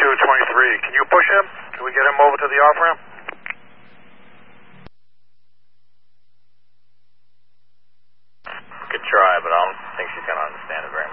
2223. Can you push him? Can we get him over to the off-ramp? Could try, but I don't think she's going to understand it very